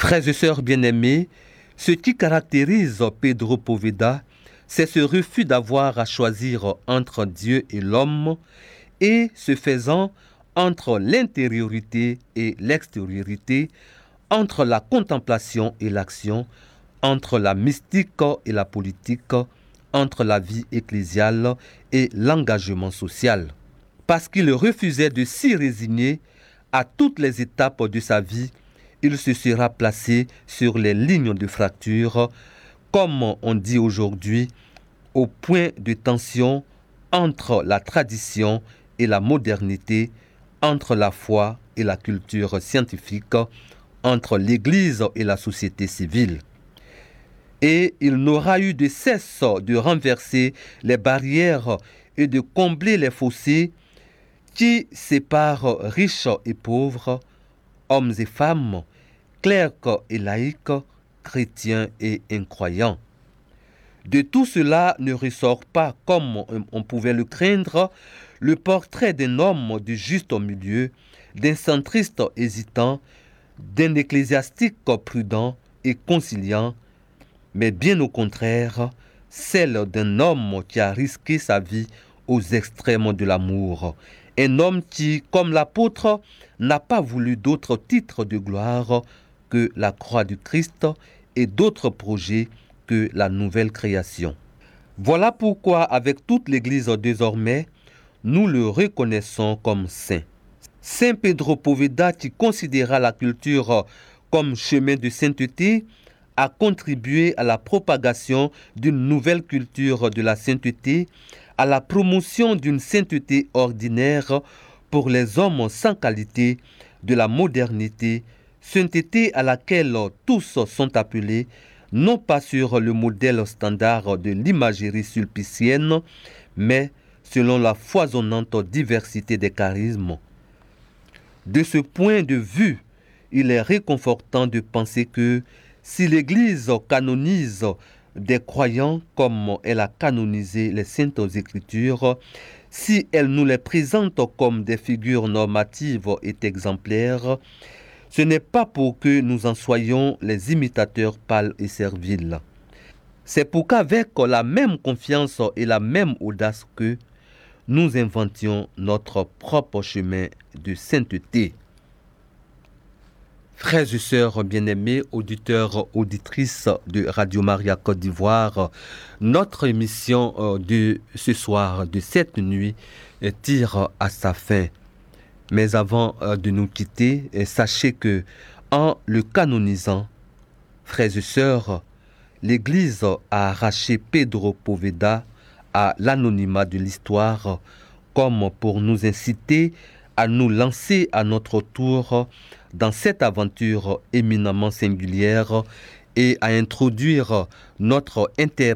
Frères et sœurs bien-aimés, ce qui caractérise Pedro Poveda, c'est ce refus d'avoir à choisir entre Dieu et l'homme et, ce faisant, entre l'intériorité et l'extériorité, entre la contemplation et l'action, entre la mystique et la politique, entre la vie ecclésiale et l'engagement social. Parce qu'il refusait de s'y résigner à toutes les étapes de sa vie, il se sera placé sur les lignes de fracture, comme on dit aujourd'hui, au point de tension entre la tradition et la modernité, entre la foi et la culture scientifique, entre l'Église et la société civile. Et il n'aura eu de cesse de renverser les barrières et de combler les fossés qui séparent riches et pauvres, hommes et femmes, clercs et laïcs, chrétiens et incroyants. De tout cela ne ressort pas, comme on pouvait le craindre, le portrait d'un homme du juste milieu, d'un centriste hésitant, d'un ecclésiastique prudent et conciliant, mais bien au contraire, celle d'un homme qui a risqué sa vie aux extrêmes de l'amour. Un homme qui, comme l'apôtre, n'a pas voulu d'autre titre de gloire que la croix du Christ et d'autres projets que la nouvelle création. Voilà pourquoi, avec toute l'Église désormais, nous le reconnaissons comme saint. Saint Pedro Poveda, qui considéra la culture comme chemin de sainteté, a contribué à la propagation d'une nouvelle culture de la sainteté, à la promotion d'une sainteté ordinaire pour les hommes sans qualité, de la modernité, sainteté à laquelle tous sont appelés, non pas sur le modèle standard de l'imagerie sulpicienne, mais selon la foisonnante diversité des charismes. De ce point de vue, il est réconfortant de penser que si l'Église canonise des croyants comme elle a canonisé les Saintes Écritures, si elle nous les présente comme des figures normatives et exemplaires, ce n'est pas pour que nous en soyons les imitateurs pâles et serviles. C'est pour qu'avec la même confiance et la même audace qu'eux, nous inventions notre propre chemin de sainteté. Frères et sœurs bien-aimés, auditeurs, auditrices de Radio Maria Côte d'Ivoire, notre émission de ce soir, de cette nuit, tire à sa fin. Mais avant de nous quitter, sachez que en le canonisant, frères et sœurs, l'Église a arraché Pedro Poveda à l'anonymat de l'histoire, comme pour nous inciter à nous lancer à notre tour dans cette aventure éminemment singulière et à introduire notre interprétation